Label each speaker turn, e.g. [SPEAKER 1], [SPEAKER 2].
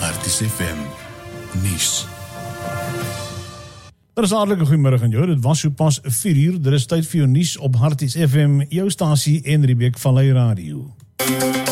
[SPEAKER 1] Harties FM nuus.
[SPEAKER 2] Daar is hartelike goeiemiddag aan jou, dit was so pas 4 uur, dit is tyd vir jou nuus op Harties FM, jou stasie en Riebeek Vallei Radio.